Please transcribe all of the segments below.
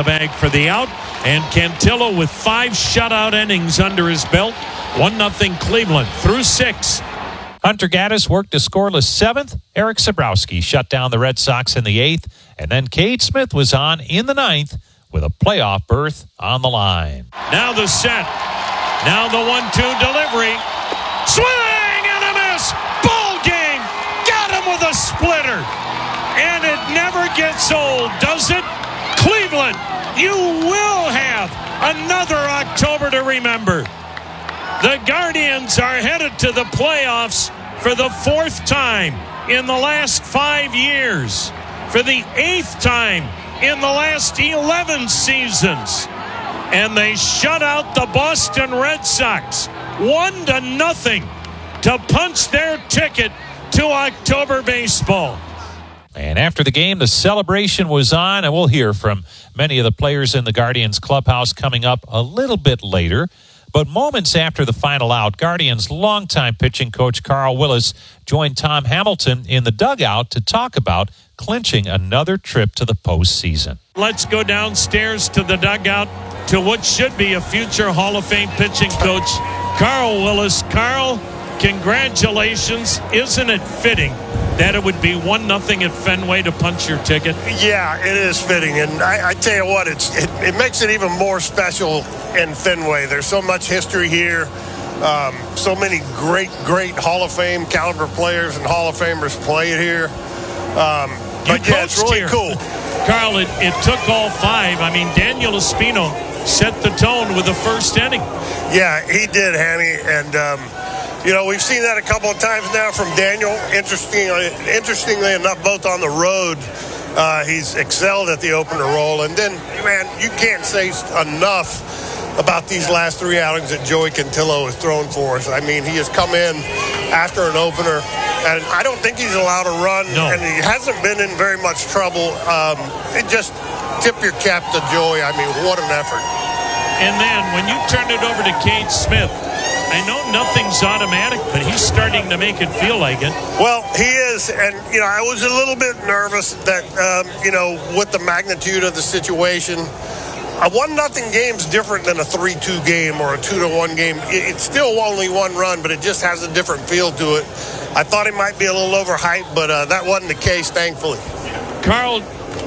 bag for the out. And Cantillo with 5 shutout innings under his belt. 1-0 Cleveland through 6. Hunter Gaddis worked a scoreless 7th. Eric Sabrowski shut down the Red Sox in the 8th. And then Cade Smith was on in the 9th with a playoff berth on the line. Now the set. Now the 1-2 delivery. Swing and a miss. Ball game. Got him with a splitter. And it never gets old, does it? Cleveland, you will have another October to remember. The Guardians are headed to the playoffs for the 4th time in the last 5 years. For the 8th time in the last 11 seasons. And they shut out the Boston Red Sox 1-0 to punch their ticket to October baseball. And after the game, the celebration was on, and we'll hear from many of the players in the Guardians clubhouse coming up a little bit later. But moments after the final out, Guardians' longtime pitching coach Carl Willis joined Tom Hamilton in the dugout to talk about clinching another trip to the postseason. Let's go downstairs to the dugout to what should be a future Hall of Fame pitching coach, Carl Willis. Carl, congratulations. Isn't it fitting that it would be 1-0 at Fenway to punch your ticket? Yeah, it is fitting. And I tell you what, it makes it even more special in Fenway. There's so much history here. So many great Hall of Fame caliber players and Hall of Famers play here. But yeah, it's really cool. Carl, it took all 5. I mean, Daniel Espino set the tone with the first inning. Yeah, he did, Hammy. And, we've seen that a couple of times now from Daniel. Interestingly enough, both on the road, he's excelled at the opener role. And then, man, you can't say enough about these last 3 outings that Joey Cantillo has thrown for us. I mean, he has come in after an opener, and I don't think he's allowed to run, and he hasn't been in very much trouble. It just tip your cap to Joey. I mean, what an effort. And then when you turn it over to Cade Smith, I know nothing's automatic, but he's starting to make it feel like it. Well, he is, and, I was a little bit nervous that, with the magnitude of the situation, a 1-0 game is different than a 3-2 game or a 2-1 game. It's still only 1 run, but it just has a different feel to it. I thought it might be a little overhyped, but that wasn't the case, thankfully. Carl,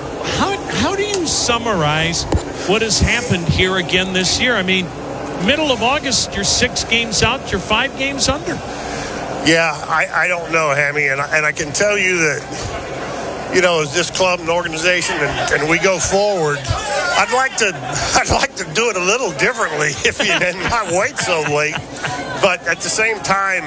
how do you summarize what has happened here again this year? I mean, middle of August, you're 6 games out, you're 5 games under. Yeah, I don't know, Hammy, and I can tell you that, as this club and organization and we go forward, I'd like to do it a little differently if you did not wait so late. But at the same time,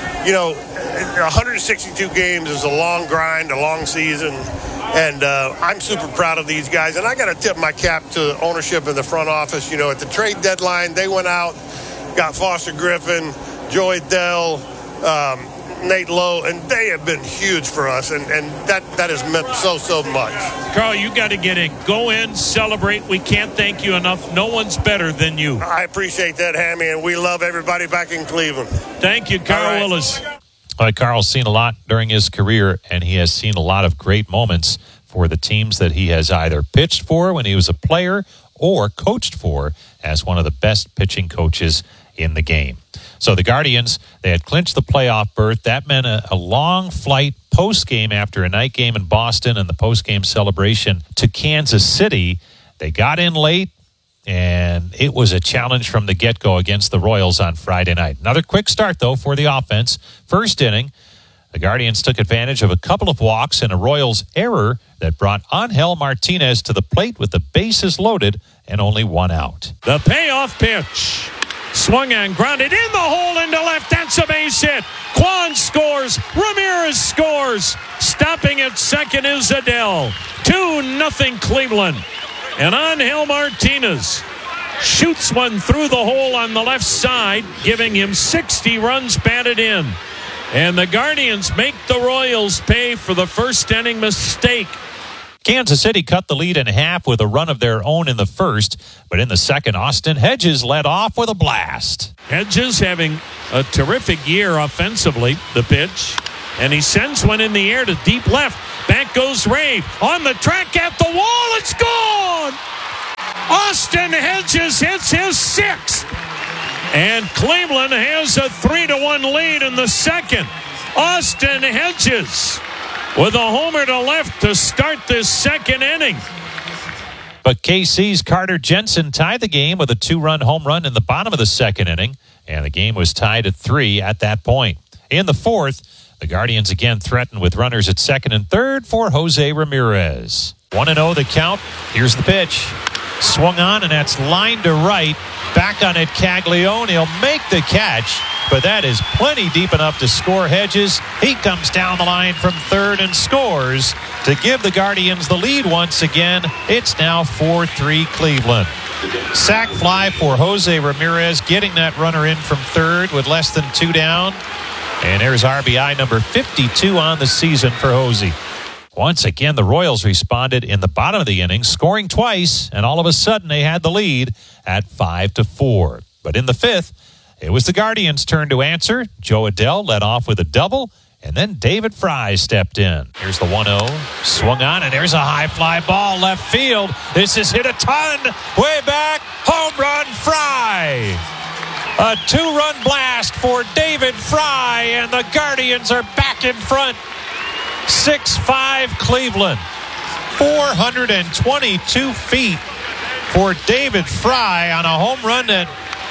162 games is a long grind, a long season. And I'm super proud of these guys. And I got to tip my cap to ownership in the front office. At the trade deadline, they went out, got Foster Griffin, Joey Dell, Nate Lowe, and they have been huge for us. And that has meant so much. Carl, you got to get in. Go in, celebrate. We can't thank you enough. No one's better than you. I appreciate that, Hammy, and we love everybody back in Cleveland. Thank you, Carl Willis. Carl's seen a lot during his career, and he has seen a lot of great moments for the teams that he has either pitched for when he was a player or coached for as one of the best pitching coaches in the game. So the Guardians, they had clinched the playoff berth. That meant a long flight post-game after a night game in Boston and the post-game celebration to Kansas City. They got in late, and it was a challenge from the get-go against the Royals on Friday night. Another quick start, though, for the offense. First inning, the Guardians took advantage of a couple of walks and a Royals error that brought Angel Martinez to the plate with the bases loaded and only 1 out. The payoff pitch. Swung and grounded in the hole into left. That's a base hit. Kwan scores. Ramirez scores. Stopping at second is Adele. 2-0 Cleveland. And Angel Martinez shoots one through the hole on the left side, giving him 60 runs batted in. And the Guardians make the Royals pay for the first inning mistake. Kansas City cut the lead in half with a run of their own in the first, but in the second, Austin Hedges led off with a blast. Hedges having a terrific year offensively, the pitch, and he sends one in the air to deep left. Back goes Rave on the track at the wall. It's gone! Austin Hedges hits his sixth. And Cleveland has a 3-1 lead in the second. Austin Hedges with a homer to left to start this second inning. But KC's Carter Jensen tied the game with a 2-run home run in the bottom of the second inning, and the game was tied at 3 at that point. In the fourth, the Guardians again threatened with runners at second and third for Jose Ramirez. 1-0 the count. Here's the pitch. Swung on, and that's line to right. Back on it, Caglione. He'll make the catch, but that is plenty deep enough to score Hedges. He comes down the line from third and scores to give the Guardians the lead once again. It's now 4-3 Cleveland. Sac fly for Jose Ramirez, getting that runner in from third with less than 2 down. And there's RBI number 52 on the season for Jose. Once again, the Royals responded in the bottom of the inning, scoring twice, and all of a sudden they had the lead at 5-4. But in the fifth, it was the Guardians' turn to answer. Joe Adell led off with a double, and then David Fry stepped in. Here's the 1-0, swung on, and there's a high fly ball left field. This is hit a ton, way back, home run Fry. A 2-run blast for David Fry, and the Guardians are back in front. 6-5 Cleveland. 422 feet for David Fry on a home run that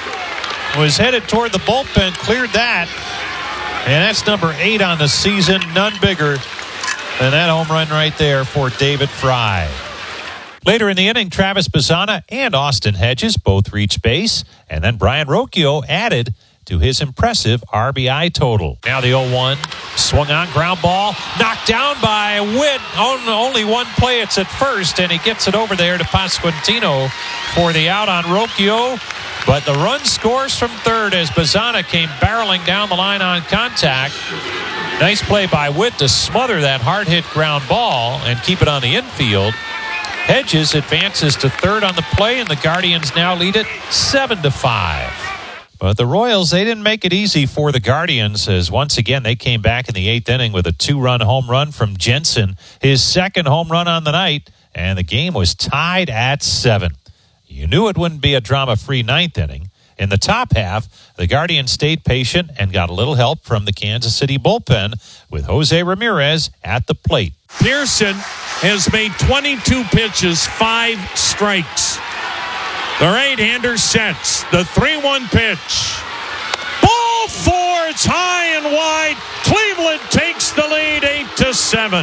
was headed toward the bullpen, cleared that. And that's number 8 on the season, none bigger than that home run right there for David Fry. Later in the inning, Travis Bazzana and Austin Hedges both reached base, and then Brian Rocchio added to his impressive RBI total. Now the 0-1, swung on, ground ball, knocked down by Witt. Only one play, it's at first, and he gets it over there to Pasquantino for the out on Rocchio. But the run scores from third as Bazzana came barreling down the line on contact. Nice play by Witt to smother that hard-hit ground ball and keep it on the infield. Hedges advances to third on the play, and the Guardians now lead it 7-5. But the Royals, they didn't make it easy for the Guardians, as once again they came back in the 8th inning with a 2-run home run from Jensen, his second home run on the night, and the game was tied at 7. You knew it wouldn't be a drama-free 9th inning. In the top half, the Guardians stayed patient and got a little help from the Kansas City bullpen with Jose Ramirez at the plate. Pearson has made 22 pitches, 5 strikes. The right-hander sets the 3-1 pitch. Ball 4, it's high and wide. Cleveland takes the lead 8-7.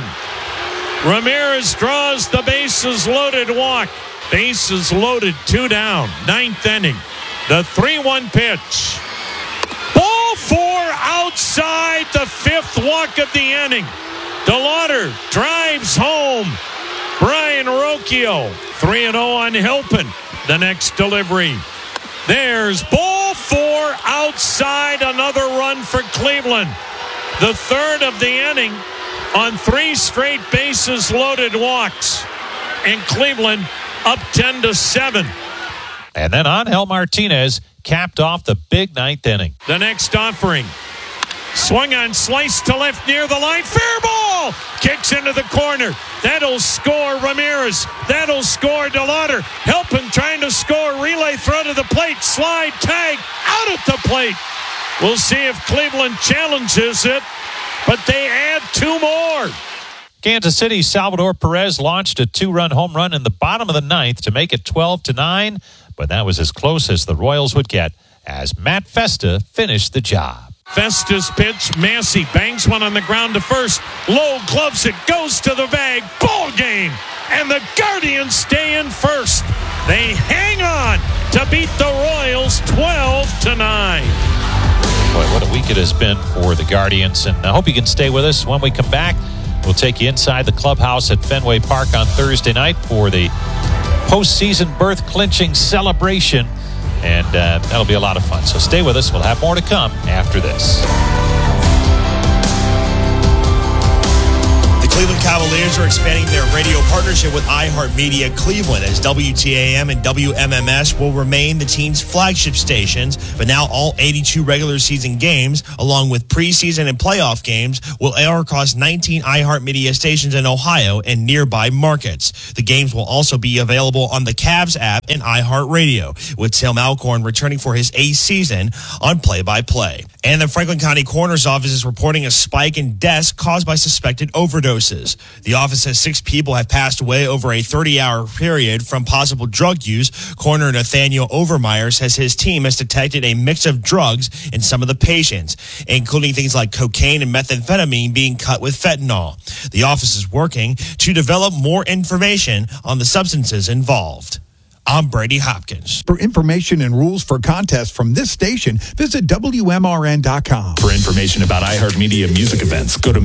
Ramirez draws the bases loaded walk. Bases loaded, 2 down, 9th inning. The 3-1 pitch. Ball 4 outside the 5th walk of the inning. DeLauder drives home. Brian Rocchio, 3-0 on Hilpin. The next delivery. There's ball 4 outside, another run for Cleveland. The third of the inning on 3 straight bases loaded walks. And Cleveland up 10-7. And then Angel Martinez capped off the big 9th inning. The next offering. Swung on, sliced to left near the line. Fair ball! Kicks into the corner. That'll score Ramirez. That'll score DeLauder. Helping trying to score. Relay throw to the plate. Slide, tag, out at the plate. We'll see if Cleveland challenges it, but they add 2 more. Kansas City's Salvador Perez launched a 2-run home run in the bottom of the 9th to make it 12-9, but that was as close as the Royals would get as Matt Festa finished the job. Festa's pitch, Massey bangs one on the ground to first. Lowe gloves it, goes to the bag. Ball game. And the Guardians stay in first. They hang on to beat the Royals 12-9. Boy, what a week it has been for the Guardians. And I hope you can stay with us. When we come back, we'll take you inside the clubhouse at Fenway Park on Thursday night for the postseason berth clinching celebration. And that'll be a lot of fun. So stay with us. We'll have more to come after this. The Cleveland Cavaliers are expanding their radio partnership with iHeartMedia Cleveland as WTAM and WMMS will remain the team's flagship stations, but now all 82 regular season games, along with preseason and playoff games, will air across 19 iHeartMedia stations in Ohio and nearby markets. The games will also be available on the Cavs app and iHeartRadio, with Tim Alcorn returning for his 8th season on play-by-play. And the Franklin County Coroner's Office is reporting a spike in deaths caused by suspected overdoses. The office says 6 people have passed away over a 30-hour period from possible drug use. Coroner Nathaniel Overmeyer says his team has detected a mix of drugs in some of the patients, including things like cocaine and methamphetamine being cut with fentanyl. The office is working to develop more information on the substances involved. I'm Brady Hopkins. For information and rules for contests from this station, visit WMRN.com. For information about iHeartMedia music events, go to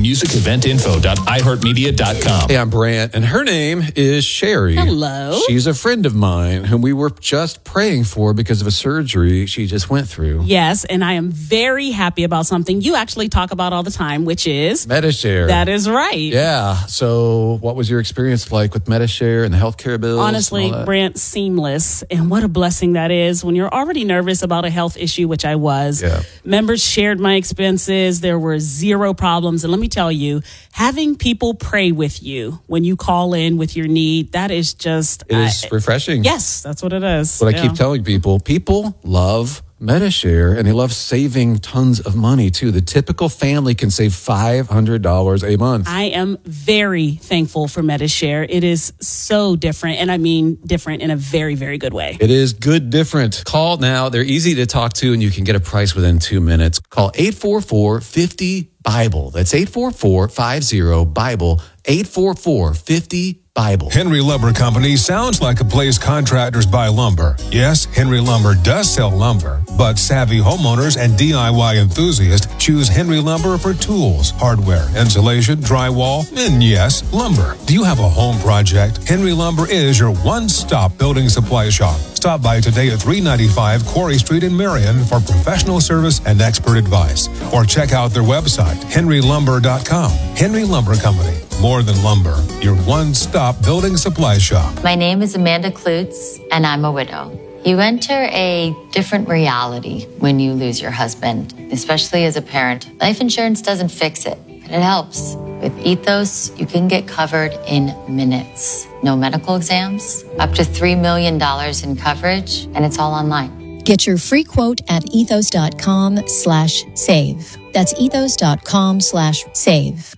musiceventinfo.iheartmedia.com. Hey, I'm Brant, and her name is Sherry. Hello. She's a friend of mine whom we were just praying for because of a surgery she just went through. Yes, and I am very happy about something you actually talk about all the time, which is Medi-Share. That is right. Yeah. So what was your experience like with Medi-Share and the healthcare bills? Honestly, Brant, seamless. And what a blessing that is when you're already nervous about a health issue, which I was. Yeah. Members shared my expenses. There were 0 problems. And let me tell you, having people pray with you when you call in with your need, that is just... It is refreshing. Yes, that's what it is. But I keep telling people love Medi-Share, and they love saving tons of money, too. The typical family can save $500 a month. I am very thankful for Medi-Share. It is so different, and I mean different in a very, very good way. It is good different. Call now. They're easy to talk to, and you can get a price within 2 minutes. Call 844-50-BIBLE. That's 844-50-BIBLE. 844-50-BIBLE. Henry Lumber Company sounds like a place contractors buy lumber. Yes, Henry Lumber does sell lumber, but savvy homeowners and DIY enthusiasts choose Henry Lumber for tools, hardware, insulation, drywall, and yes, lumber. Do you have a home project? Henry Lumber is your one-stop building supply shop. Stop by today at 395 Quarry Street in Marion for professional service and expert advice. Or check out their website, henrylumber.com. Henry Lumber Company. More than lumber, your one-stop building supply shop. My name is Amanda Klutz, and I'm a widow. You enter a different reality when you lose your husband, especially as a parent. Life insurance doesn't fix it, but it helps. With Ethos, you can get covered in minutes. No medical exams, up to $3 million in coverage, and it's all online. Get your free quote at ethos.com/save. That's ethos.com/save.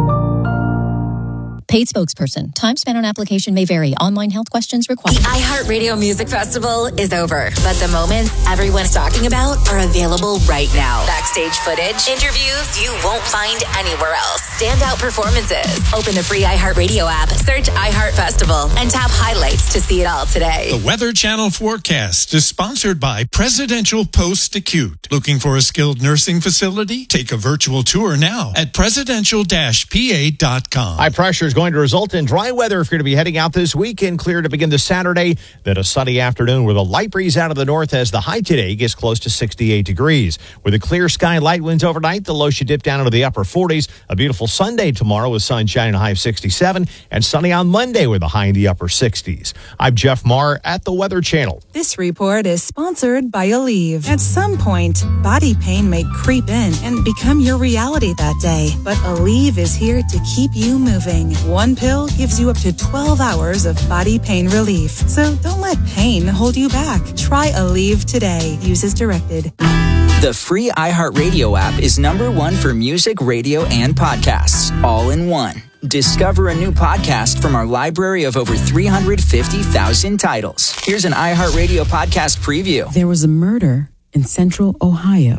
Paid spokesperson. Time spent on application may vary. Online health questions required. The iHeartRadio Music Festival is over, but the moments everyone's talking about are available right now. Backstage footage, interviews you won't find anywhere else. Standout performances. Open the free iHeartRadio app, search iHeart Festival, and tap highlights to see it all today. The Weather Channel forecast is sponsored by Presidential Post-Acute. Looking for a skilled nursing facility? Take a virtual tour now at presidential-pa.com. High pressure is going to result in dry weather if you're going to be heading out this weekend. Clear to begin the Saturday, then a sunny afternoon with a light breeze out of the north as the high today gets close to 68 degrees. With a clear sky, light winds overnight, the low should dip down into the upper 40s. A beautiful Sunday tomorrow with sunshine and a high of 67, and sunny on Monday with a high in the upper 60s. I'm Jeff Marr at the Weather Channel. This report is sponsored by Aleve. At some point, body pain may creep in and become your reality that day. But Aleve is here to keep you moving. One pill gives you up to 12 hours of body pain relief. So don't let pain hold you back. Try Aleve today. Use as directed. The free iHeartRadio app is #1 for music, radio, and podcasts, all in one. Discover a new podcast from our library of over 350,000 titles. Here's an iHeartRadio podcast preview. There was a murder in central Ohio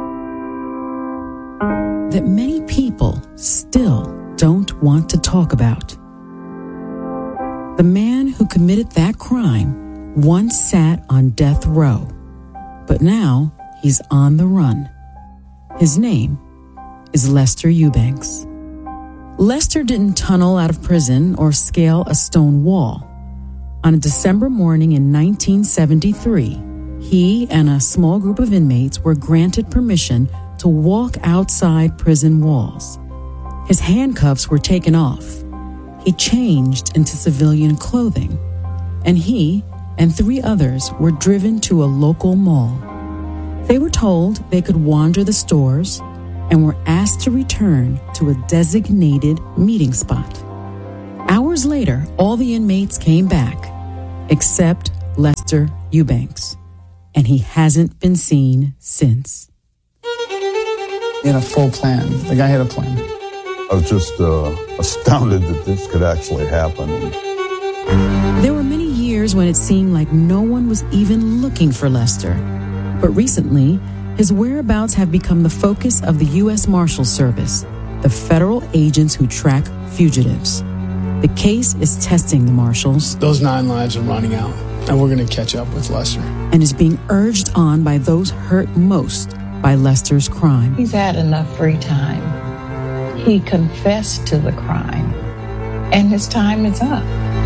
that many people still don't want to talk about. The man who committed that crime once sat on death row, but now he's on the run. His name is Lester Eubanks. Lester didn't tunnel out of prison or scale a stone wall. On a December morning in 1973, he and a small group of inmates were granted permission to walk outside prison walls. His handcuffs were taken off. He changed into civilian clothing, and he and 3 others were driven to a local mall. They were told they could wander the stores and were asked to return to a designated meeting spot. Hours later, all the inmates came back, except Lester Eubanks, and he hasn't been seen since. He had a full plan. The guy had a plan. I was just astounded that this could actually happen. There were many years when it seemed like no one was even looking for Lester. But recently, his whereabouts have become the focus of the U.S. Marshals Service, the federal agents who track fugitives. The case is testing the Marshals. Those 9 lives are running out, and we're going to catch up with Lester. And is being urged on by those hurt most by Lester's crime. He's had enough free time. He confessed to the crime, and his time is up.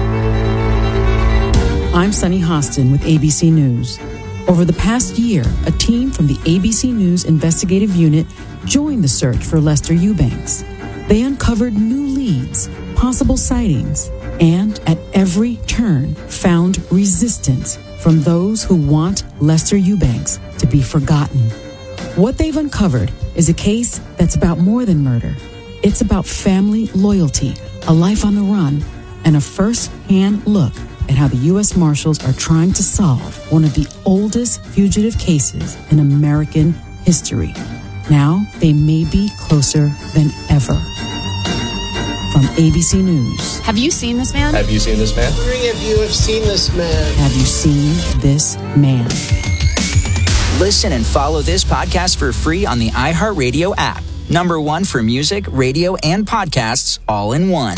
I'm Sunny Hostin with ABC News. Over the past year, a team from the ABC News Investigative Unit joined the search for Lester Eubanks. They uncovered new leads, possible sightings, and at every turn found resistance from those who want Lester Eubanks to be forgotten. What they've uncovered is a case that's about more than murder. It's about family loyalty, a life on the run, and a first-hand look at how the U.S. Marshals are trying to solve one of the oldest fugitive cases in American history. Now they may be closer than ever. From ABC News. Have you seen this man? Have you seen this man? Three of you have seen this man. Have you seen this man? Listen and follow this podcast for free on the iHeartRadio app. #1 for music, radio, and podcasts all in one.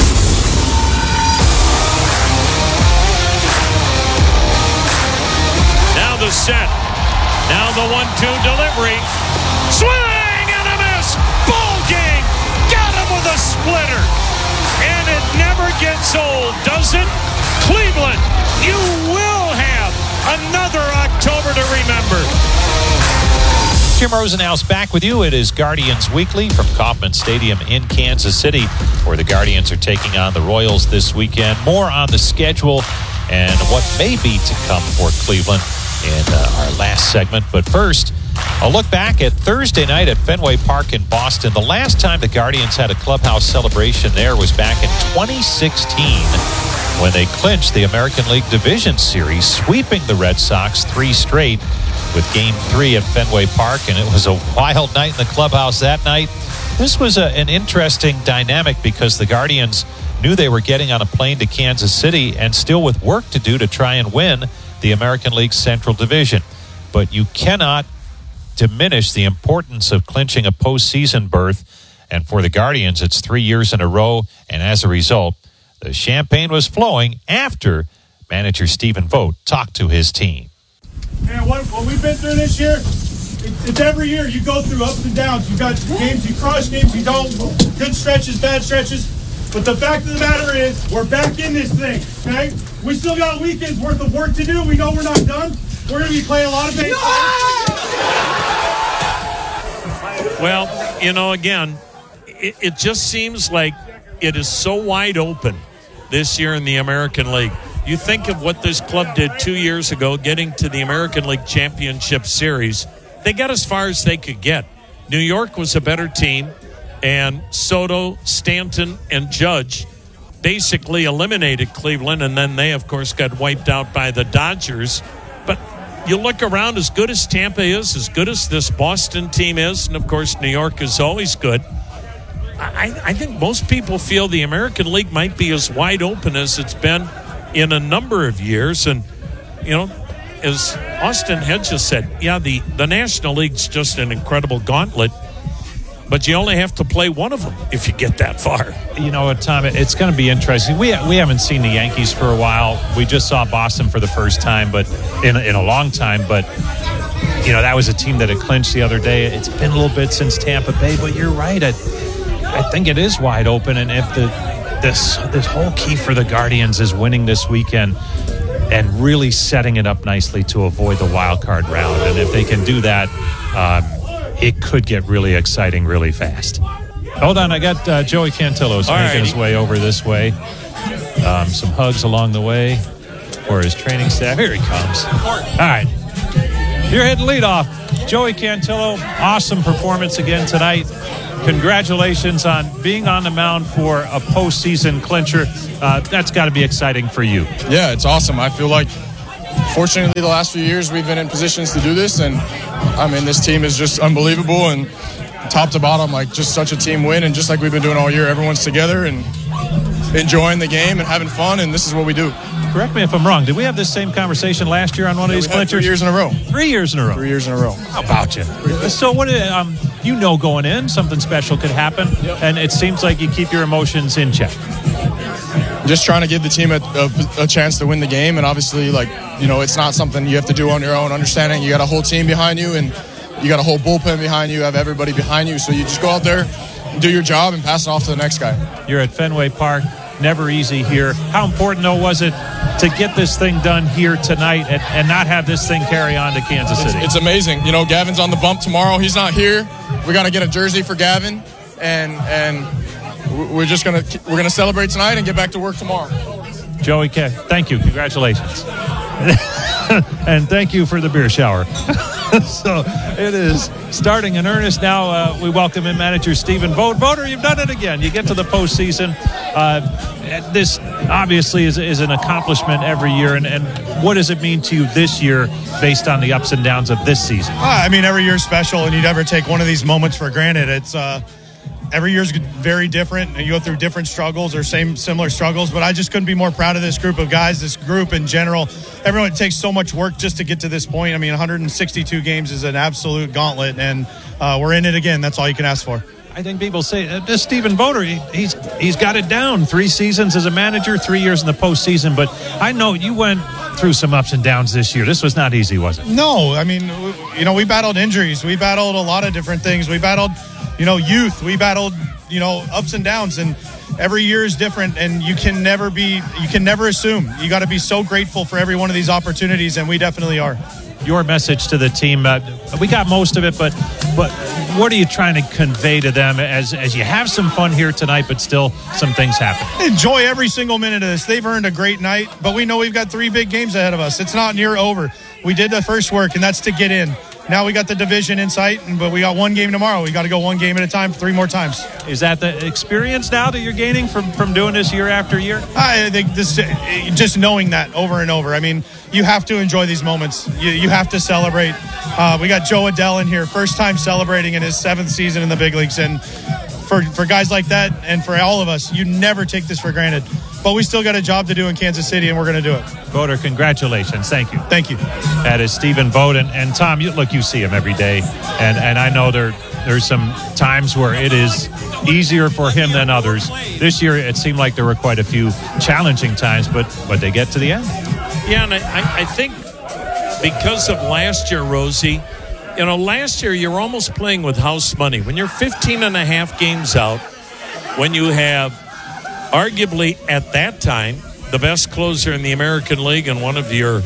Now the set. Now the 1-2 delivery. Swing and a miss. Ball game. Got him with a splitter. And it never gets old, does it? Cleveland, you will have another October to remember. Jim Rosenhaus back with you. It is Guardians Weekly from Kauffman Stadium in Kansas City, where the Guardians are taking on the Royals this weekend. More on the schedule and what may be to come for Cleveland in our last segment. But first, a look back at Thursday night at Fenway Park in Boston. The last time the Guardians had a clubhouse celebration there was back in 2016 when they clinched the American League Division Series, sweeping the Red Sox 3 straight with Game 3 at Fenway Park, and it was a wild night in the clubhouse that night. This was an interesting dynamic because the Guardians knew they were getting on a plane to Kansas City and still with work to do to try and win the American League Central Division. But you cannot diminish the importance of clinching a postseason berth, and for the Guardians, it's 3 years in a row, and as a result, the champagne was flowing after manager Stephen Vogt talked to his team. Man, what we've been through this year, it's every year you go through ups and downs. You got games you crush, games you don't, good stretches, bad stretches. But the fact of the matter is, we're back in this thing, okay? We still got a weekend's worth of work to do. We know we're not done. We're going to be playing a lot of baseball. Well, again, it just seems like it is so wide open this year in the American League. You think of what this club did 2 years ago, getting to the American League Championship Series. They got as far as they could get. New York was a better team, and Soto, Stanton, and Judge basically eliminated Cleveland, and then they, of course, got wiped out by the Dodgers. But you look around, as good as Tampa is, as good as this Boston team is, and, of course, New York is always good. I think most people feel the American League might be as wide open as it's been in a number of years. And, as Austin Hedges said, the National League's just an incredible gauntlet, but you only have to play one of them if you get that far. You know what, Tom, it's going to be interesting. We haven't seen the Yankees for a while. We just saw Boston for the first time, but in a long time. But, that was a team that had clinched the other day. It's been a little bit since Tampa Bay, but you're right. I think it is wide open, and if this whole key for the Guardians is winning this weekend and really setting it up nicely to avoid the wild card round, and if they can do that, it could get really exciting really fast. Hold on, I got Joey Cantillo's making his way over this way. Some hugs along the way for his training staff. Here he comes. All right. You're hitting leadoff. Joey Cantillo, awesome performance again tonight. Congratulations on being on the mound for a postseason clincher. That's got to be exciting for you. Yeah, it's awesome. I feel like, fortunately, the last few years we've been in positions to do this, and I mean, this team is just unbelievable, and top to bottom, like just such a team win, and just like we've been doing all year, everyone's together and enjoying the game and having fun, and this is what we do. Correct me if I'm wrong. Did we have this same conversation last year on one of these clinchers? 3 years in a row. 3 years in a row. 3 years in a row. How about you? So what? Going in, something special could happen, and it seems like you keep your emotions in check. Just trying to give the team a chance to win the game, and obviously, it's not something you have to do on your own. Understanding you got a whole team behind you, and you got a whole bullpen behind you. You have everybody behind you, so you just go out there, do your job, and pass it off to the next guy. You're at Fenway Park. Never easy here. How important, though, was it to get this thing done here tonight and not have this thing carry on to Kansas City? It's amazing. Gavin's on the bump tomorrow. He's not here. We got to get a jersey for Gavin, and we're gonna celebrate tonight and get back to work tomorrow. Joey, thank you. Congratulations. And thank you for the beer shower. So it is starting in earnest now. We welcome in manager Stephen Vogt. Voter, you've done it again. You get to the postseason. This obviously is an accomplishment every year. And what does it mean to you this year based on the ups and downs of this season? Every year's special, and you never take one of these moments for granted. It's every year's very different, and you go through different struggles or similar struggles, but I just couldn't be more proud of this group of guys, this group in general. Everyone, it takes so much work just to get to this point. 162 games is an absolute gauntlet, and we're in it again. That's all you can ask for. I think people say, Stephen Vogt, he's got it down. 3 seasons as a manager, 3 years in the postseason, but I know you went through some ups and downs this year. This was not easy, was it? No, we battled injuries. We battled a lot of different things. We battled youth. We battled, ups and downs, and every year is different, and you can never assume. You got to be so grateful for every one of these opportunities, and we definitely are. Your message to the team, we got most of it, but what are you trying to convey to them as you have some fun here tonight, but still some things happen? Enjoy every single minute of this. They've earned a great night, but we know we've got 3 big games ahead of us. It's not near over. We did the first work, and that's to get in. Now we got the division in sight, but we got 1 game tomorrow. We got to go 1 game at a time 3 more times. Is that the experience now that you're gaining from doing this year after year? I think this, just knowing that over and over. You have to enjoy these moments. You have to celebrate. We got Joe Adell in here, first time celebrating in his 7th season in the big leagues. And for guys like that, and for all of us, you never take this for granted. But we still got a job to do in Kansas City, and we're going to do it. Voter, congratulations. Thank you. Thank you. That is Stephen Vogt. And Tom, you see him every day. And I know there's some times where it is easier for him than others. This year, it seemed like there were quite a few challenging times, but they get to the end. Yeah, and I think because of last year, Rosie, last year you were almost playing with house money. When you're 15 and a half games out, when you have arguably at that time the best closer in the American League and one of your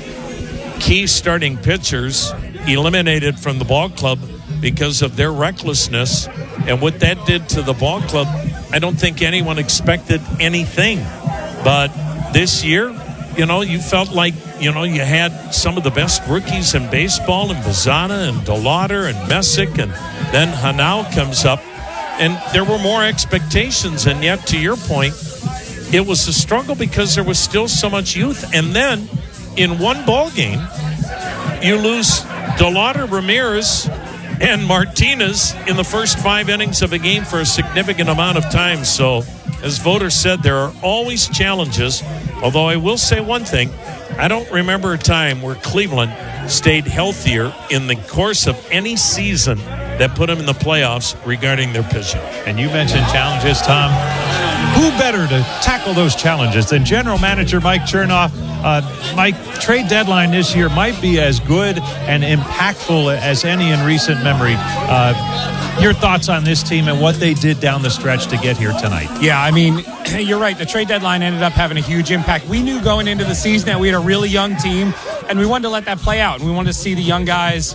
key starting pitchers eliminated from the ball club because of their recklessness, and what that did to the ball club, I don't think anyone expected anything. But this year, you felt like, you had some of the best rookies in baseball, and Bazana and DeLauder and Messick, and then Hanau comes up. And there were more expectations, and yet, to your point, it was a struggle because there was still so much youth. And then, in one ball game, you lose DeLauder, Ramirez, and Martinez in the first 5 innings of a game for a significant amount of time. So, as Voter said, there are always challenges. Although I will say one thing, I don't remember a time where Cleveland stayed healthier in the course of any season that put them in the playoffs regarding their pitching. And you mentioned challenges, Tom. Who better to tackle those challenges than General Manager Mike Chernoff? Mike, trade deadline this year might be as good and impactful as any in recent memory. Your thoughts on this team and what they did down the stretch to get here tonight? Yeah, you're right. The trade deadline ended up having a huge impact. We knew going into the season that we had a really young team, and we wanted to let that play out. And we wanted to see the young guys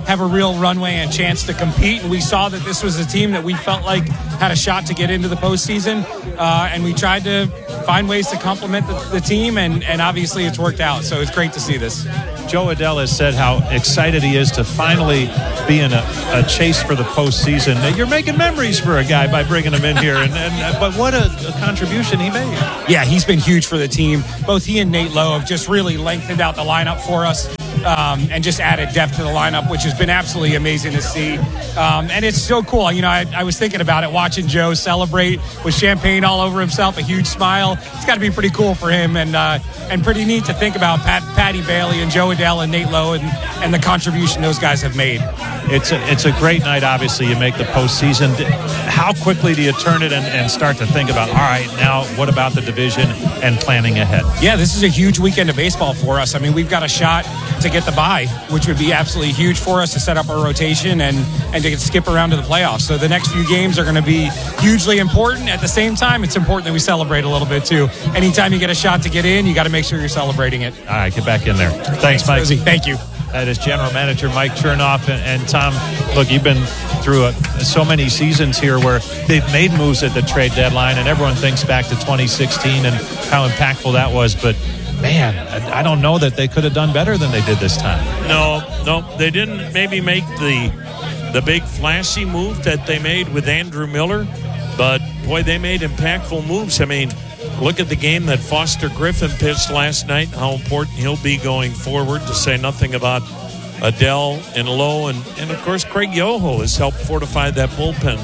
have a real runway and chance to compete. And we saw that this was a team that we felt like had a shot to get into the postseason. And we tried to find ways to complement the team, and obviously it's worked out. So it's great to see this. Joe Adell has said how excited he is to finally be in a chase for the postseason. You're making memories for a guy by bringing him in here, but what a contribution he made. Yeah, he's been huge for the team. Both he and Nate Lowe have just really lengthened out the lineup for us. And just added depth to the lineup, which has been absolutely amazing to see. And it's so cool. You know, I was thinking about it, watching Joe celebrate with champagne all over himself, a huge smile. It's got to be pretty cool for him, and pretty neat to think about Patty Bailey and Joe Adell and Nate Lowe and the contribution those guys have made. It's a great night. Obviously, you make the postseason. How quickly do you turn it and start to think about, all right, now what about the division and planning ahead? Yeah, this is a huge weekend of baseball for us. I mean, we've got a shot to get the bye, which would be absolutely huge for us to set up our rotation and to skip around to the playoffs. So the next few games are going to be hugely important. At the same time, it's important that we celebrate a little bit too. Anytime you get a shot to get in, you got to make sure you're celebrating it. All right, get back in there. Thanks, Mike. Rosie. Thank you. That is General Manager Mike Chernoff. And Tom, look, you've been through so many seasons here where they've made moves at the trade deadline, and everyone thinks back to 2016 and how impactful that was. But, man, I don't know that they could have done better than they did this time. No, they didn't maybe make the big flashy move that they made with Andrew Miller. But, boy, they made impactful moves. I mean, look at the game that Foster Griffin pitched last night, how important he'll be going forward, to say nothing about Adell and Lowe. And of course, Craig Yoho has helped fortify that bullpen.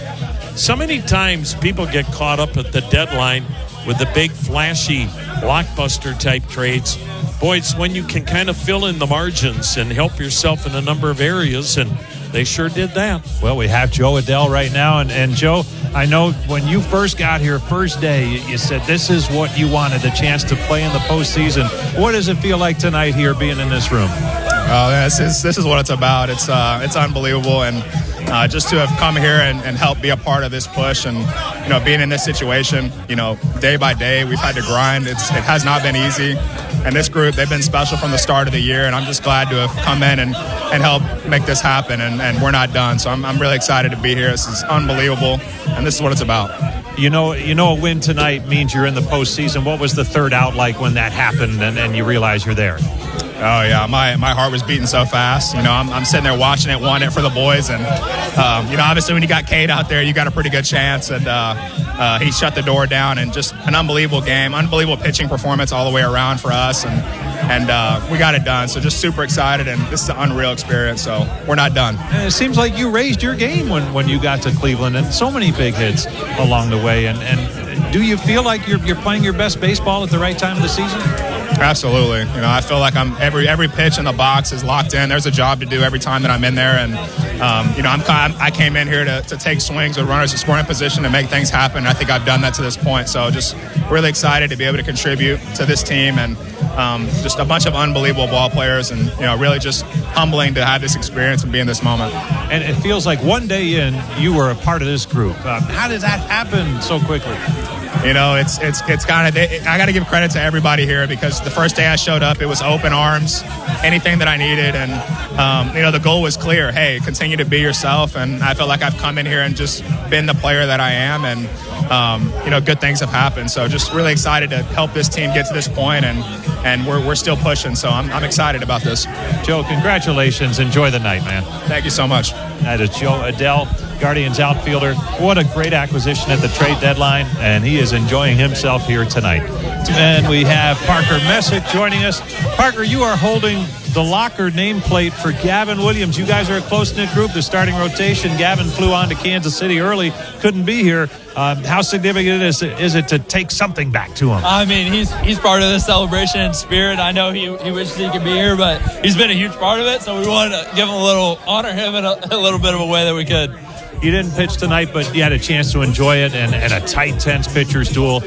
So many times people get caught up at the deadline with the big, flashy, blockbuster-type trades. Boy, it's when you can kind of fill in the margins and help yourself in a number of areas, and they sure did that. Well, we have Joe Adell right now. And Joe, I know when you first got here, first day, you said this is what you wanted, the chance to play in the postseason. What does it feel like tonight here being in this room? This is what it's about. It's unbelievable. And just to have come here and help be a part of this push, and, you know, being in this situation, you know, day by day, we've had to grind. It has not been easy. And this group, they've been special from the start of the year, and I'm just glad to have come in and help make this happen, and we're not done. So I'm really excited to be here. This is unbelievable, and this is what it's about. You know, a win tonight means you're in the postseason. What was the third out like when that happened and you realize you're there? Oh, yeah, my heart was beating so fast. You know, I'm sitting there watching it, wanting it for the boys. And, you know, obviously when you got Cade out there, you got a pretty good chance. And he shut the door down, and just an unbelievable game, unbelievable pitching performance all the way around for us. And we got it done. So just super excited, and this is an unreal experience. So we're not done. And it seems like you raised your game when you got to Cleveland, and so many big hits along the way. And do you feel like you're playing your best baseball at the right time of the season? Absolutely. You know, I feel like every pitch in the box is locked in. There's a job to do every time that I'm in there, and you know, I came in here to take swings with runners in scoring position and make things happen. I think I've done that to this point. So just really excited to be able to contribute to this team, and just a bunch of unbelievable ball players, and, you know, really just humbling to have this experience and be in this moment. And it feels like one day in, you were a part of this group. How did that happen so quickly? You know, it's kind of, I got to give credit to everybody here, because the first day I showed up, it was open arms, anything that I needed. And, you know, the goal was clear. Hey, continue to be yourself. And I felt like I've come in here and just been the player that I am. And, you know, good things have happened. So just really excited to help this team get to this point, and we're still pushing. So I'm excited about this. Joe, congratulations. Enjoy the night, man. Thank you so much. That is Joe Adell, Guardians outfielder. What a great acquisition at the trade deadline, and he is enjoying himself here tonight. And we have Parker Messick joining us. Parker, you are holding the locker nameplate for Gavin Williams. You guys are a close-knit group, the starting rotation. Gavin flew on to Kansas City early, couldn't be here. How significant is it to take something back to him? I mean, he's part of this celebration in spirit. I know he wishes he could be here, but he's been a huge part of it, so we wanted to give him honor him in a little bit of a way that we could. You didn't pitch tonight, but you had a chance to enjoy it, and a tight, tense pitcher's duel.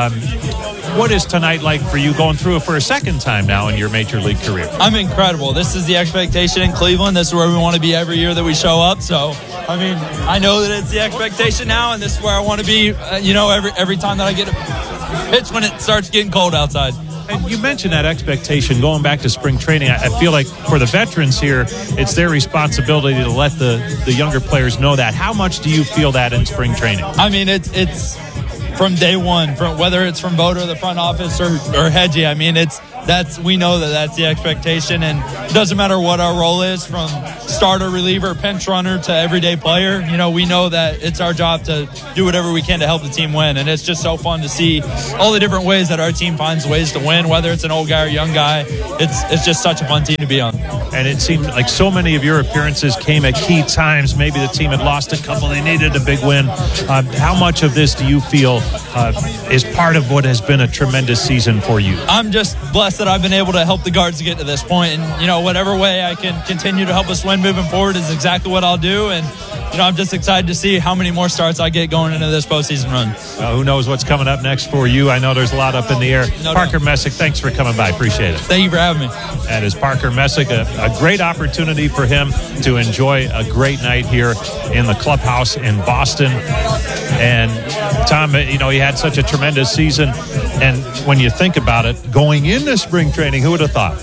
What is tonight like for you, going through it for a second time now in your major league career? I'm incredible. This is the expectation in Cleveland. This is where we want to be every year that we show up. So, I mean, I know that it's the expectation now, and this is where I want to be, you know, every time that I get a pitch when it starts getting cold outside. And you mentioned that expectation going back to spring training. I feel like for the veterans here, it's their responsibility to let the younger players know that. How much do you feel that in spring training? I mean, it's from day one, whether it's from Voda, the front office, or Hedgie. I mean, we know that's the expectation, and it doesn't matter what our role is, from starter, reliever, pinch runner to everyday player. We know that it's our job to do whatever we can to help the team win, and it's just so fun to see all the different ways that our team finds ways to win, whether it's an old guy or young guy. It's just such a fun team to be on. And it seemed like so many of your appearances came at key times. Maybe the team had lost a couple. They needed a big win. How much of this do you feel is part of what has been a tremendous season for you? I'm just blessed that I've been able to help the Guards to get to this point. And, whatever way I can continue to help us win moving forward is exactly what I'll do. And, I'm just excited to see how many more starts I get going into this postseason run. Who knows what's coming up next for you? I know there's a lot up in the air. Parker Messick, thanks for coming by. Appreciate it. Thank you for having me. That is Parker Messick, a great opportunity for him to enjoy a great night here in the clubhouse in Boston. And Tom, he had such a tremendous season. And when you think about it, going into spring training, who would have thought?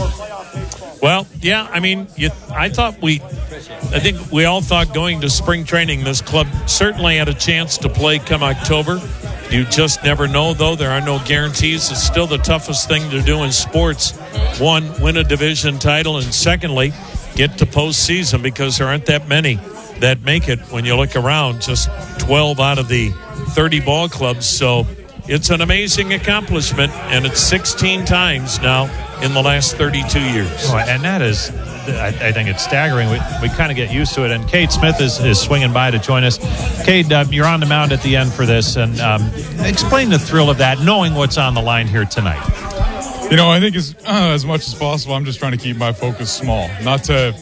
Well, yeah, I mean, I think we all thought going to spring training, this club certainly had a chance to play come October. You just never know, though. There are no guarantees. It's still the toughest thing to do in sports. One, win a division title, and secondly, get to postseason, because there aren't that many that make it when you look around, just 12 out of the 30 ball clubs. So it's an amazing accomplishment, and it's 16 times now in the last 32 years. Oh, and that is, I think it's staggering. We kind of get used to it. And Cade Smith is swinging by to join us. Cade, you're on the mound at the end for this. And explain the thrill of that, knowing what's on the line here tonight. I think as much as possible, I'm just trying to keep my focus small. I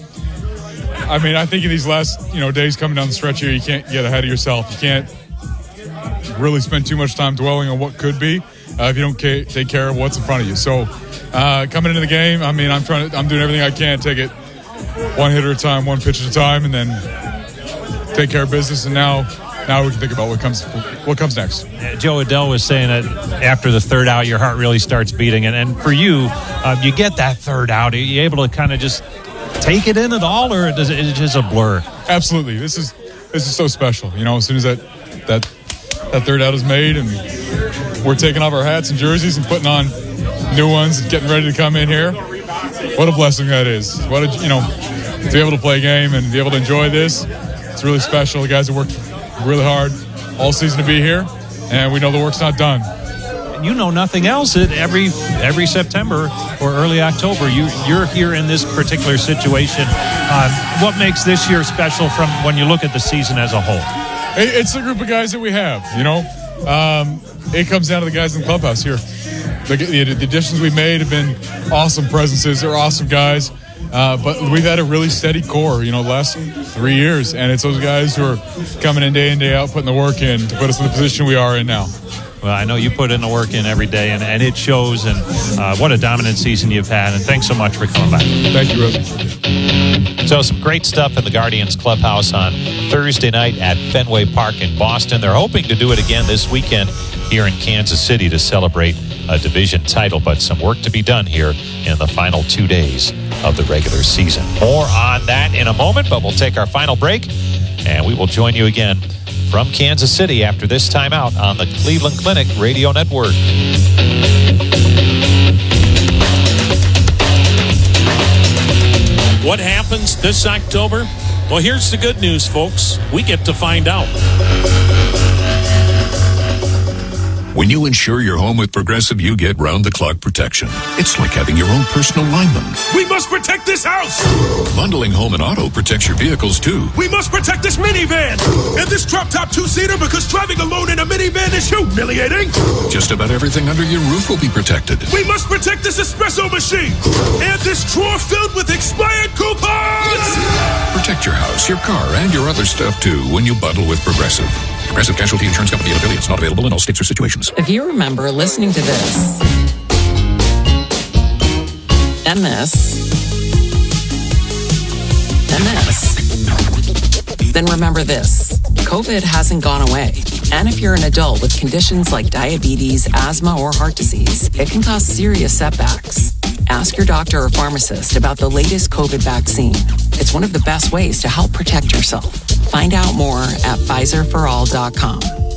think in these last, days coming down the stretch here, you can't get ahead of yourself. You can't really spend too much time dwelling on what could be if you don't take care of what's in front of you. So coming into the game, I'm doing everything I can, take it one hit at a time, one pitch at a time, and then take care of business. And now we can think about what comes next. Joe Adell was saying that after the third out, your heart really starts beating. And for you, you get that third out. Are you able to kind of just take it in at all, or is it just a blur? Absolutely. This is so special. As soon as that third out is made and we're taking off our hats and jerseys and putting on new ones and getting ready to come in here, what a blessing that is. To be able to play a game and be able to enjoy this, it's really special. The guys have worked really hard all season to be here, and we know the work's not done. You know nothing else. Every September or early October, you're here in this particular situation. What makes this year special from when you look at the season as a whole? It's the group of guys that we have. It comes down to the guys in the clubhouse here. The additions we've made have been awesome presences. They're awesome guys. But we've had a really steady core, the last 3 years. And it's those guys who are coming in day out, putting the work in to put us in the position we are in now. Well, I know you put in the work in every day, and it shows. And what a dominant season you've had. And thanks so much for coming by. Thank you, Rosie. So some great stuff in the Guardians clubhouse on Thursday night at Fenway Park in Boston. They're hoping to do it again this weekend here in Kansas City to celebrate a division title, but some work to be done here in the final 2 days of the regular season. More on that in a moment, but we'll take our final break, and we will join you again from Kansas City after this timeout on the Cleveland Clinic Radio Network. What happens this October? Well, here's the good news, folks. We get to find out. When you insure your home with Progressive, you get round-the-clock protection. It's like having your own personal lineman. We must protect this house! Bundling home and auto protects your vehicles, too. We must protect this minivan! And this drop-top two-seater, because driving alone in a minivan is humiliating! Just about everything under your roof will be protected. We must protect this espresso machine! And this drawer filled with expired coupons! Protect your house, your car, and your other stuff, too, when you bundle with Progressive. Progressive Casualty Insurance Company and affiliates. Not available in all states or situations. If you remember listening to this and this and this, then remember this. COVID hasn't gone away. And if you're an adult with conditions like diabetes, asthma, or heart disease, it can cause serious setbacks. Ask your doctor or pharmacist about the latest COVID vaccine. It's one of the best ways to help protect yourself. Find out more at PfizerForAll.com.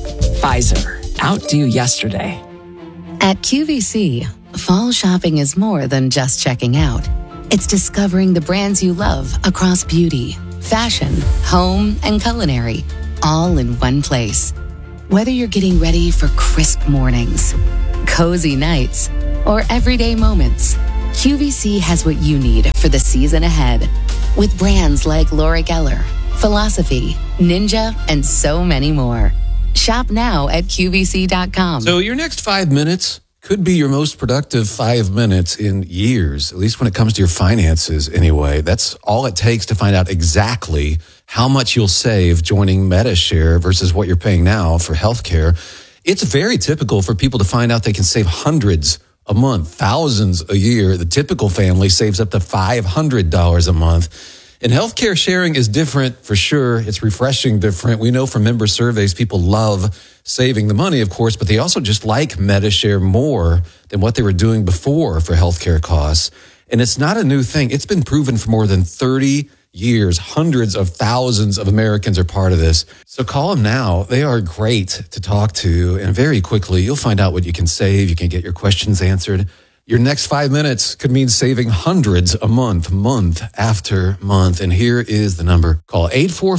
Pfizer. Outdo yesterday. At QVC, fall shopping is more than just checking out. It's discovering the brands you love across beauty, fashion, home, and culinary, all in one place. Whether you're getting ready for crisp mornings, cozy nights, or everyday moments, QVC has what you need for the season ahead. With brands like Laura Geller, Philosophy, Ninja, and so many more. Shop now at QVC.com. So your next 5 minutes could be your most productive 5 minutes in years, at least when it comes to your finances anyway. That's all it takes to find out exactly how much you'll save joining Medi-Share versus what you're paying now for healthcare. It's very typical for people to find out they can save hundreds a month, thousands a year. The typical family saves up to $500 a month. And healthcare sharing is different for sure. It's refreshing different. We know from member surveys, people love saving the money, of course, but they also just like Medi-Share more than what they were doing before for healthcare costs. And it's not a new thing. It's been proven for more than 30 years. Hundreds of thousands of Americans are part of this. So call them now. They are great to talk to. And very quickly, you'll find out what you can save. You can get your questions answered. Your next 5 minutes could mean saving hundreds a month, month after month. And here is the number. Call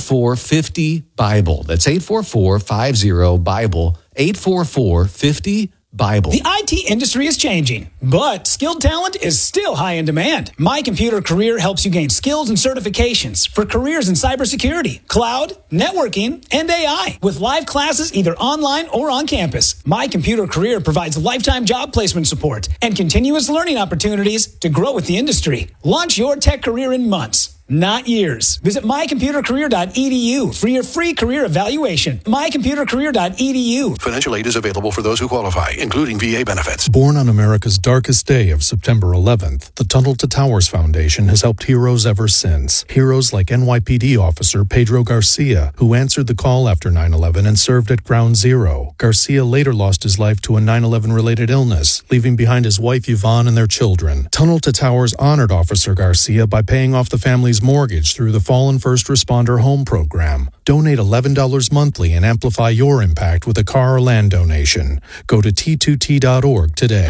844-50-BIBLE. That's 844-50-BIBLE. 844-50-BIBLE. The IT industry is changing, but skilled talent is still high in demand. My Computer Career helps you gain skills and certifications for careers in cybersecurity, cloud, networking, and AI with live classes either online or on campus. My Computer Career provides lifetime job placement support and continuous learning opportunities to grow with the industry. Launch your tech career in months, not years. Visit mycomputercareer.edu for your free career evaluation. mycomputercareer.edu. Financial aid is available for those who qualify, including VA benefits. Born on America's darkest day of September 11th, the Tunnel to Towers Foundation has helped heroes ever since. Heroes like NYPD officer Pedro Garcia, who answered the call after 9/11 and served at Ground Zero. Garcia later lost his life to a 9/11-related illness, leaving behind his wife Yvonne and their children. Tunnel to Towers honored Officer Garcia by paying off the family's mortgage through the Fallen First Responder Home Program. Donate $11 monthly and amplify your impact with a car or land donation. Go to T2T.org today.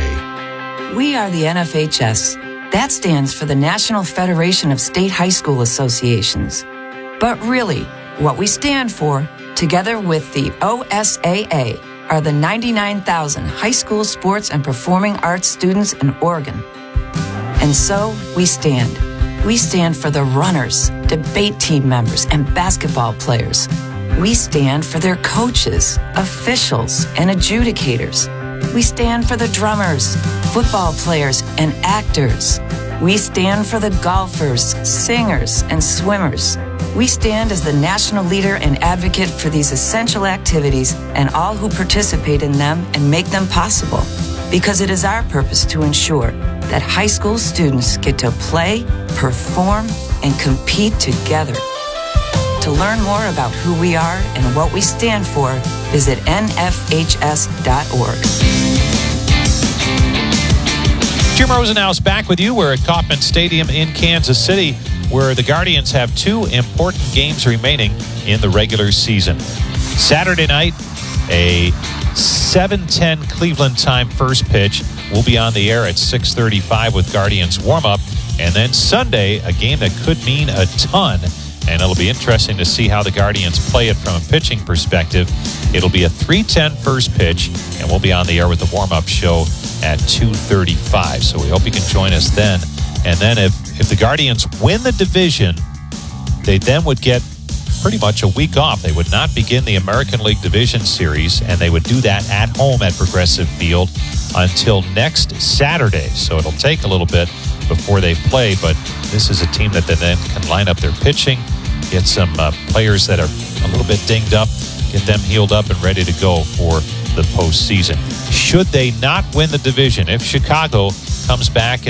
We are the NFHS. That stands for the National Federation of State High School Associations. But really, what we stand for, together with the OSAA, are the 99,000 high school sports and performing arts students in Oregon. And so we stand. We stand for the runners, debate team members, and basketball players. We stand for their coaches, officials, and adjudicators. We stand for the drummers, football players, and actors. We stand for the golfers, singers, and swimmers. We stand as the national leader and advocate for these essential activities and all who participate in them and make them possible. Because it is our purpose to ensure that high school students get to play, perform, and compete together. To learn more about who we are and what we stand for, visit nfhs.org. Jim Rosenhaus back with you. We're at Kauffman Stadium in Kansas City, where the Guardians have two important games remaining in the regular season. Saturday night, a 7:10 Cleveland time first pitch. We'll be on the air at 6:35 with Guardians warm-up. And then Sunday, a game that could mean a ton. And it'll be interesting to see how the Guardians play it from a pitching perspective. It'll be a 3:10 first pitch, and we'll be on the air with the warm-up show at 2:35. So we hope you can join us then. And then if the Guardians win the division, they then would get pretty much a week off. They would not begin the American League Division Series, and they would do that at home at Progressive Field until next Saturday. So it'll take a little bit before they play, but this is a team that then can line up their pitching, get some players that are a little bit dinged up, get them healed up and ready to go for the postseason. Should they not win the division, if Chicago comes back and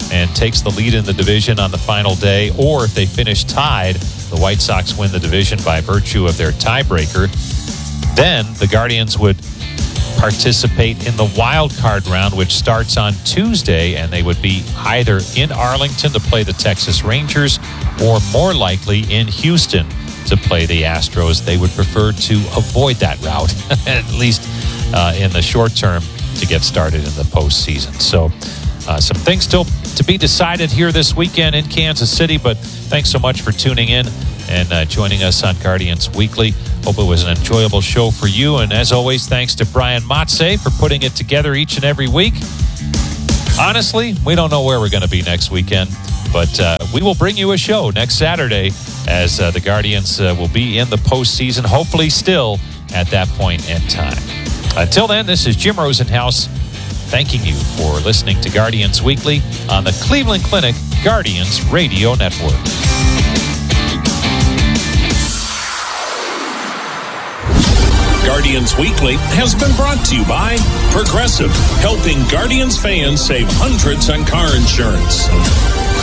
and takes the lead in the division on the final day, or if they finish tied, the White Sox win the division by virtue of their tiebreaker, then the Guardians would participate in the wild card round, which starts on Tuesday, and they would be either in Arlington to play the Texas Rangers or more likely in Houston to play the Astros. They would prefer to avoid that route, at least in the short term, to get started in the postseason. So some things still to be decided here this weekend in Kansas City, but thanks so much for tuning in and joining us on Guardians Weekly. Hope it was an enjoyable show for you. And as always, thanks to Brian Motze for putting it together each and every week. Honestly, we don't know where we're going to be next weekend, but we will bring you a show next Saturday as the Guardians will be in the postseason, hopefully still at that point in time. Until then, this is Jim Rosenhaus thanking you for listening to Guardians Weekly on the Cleveland Clinic Guardians Radio Network. Guardians Weekly has been brought to you by Progressive, helping Guardians fans save hundreds on car insurance.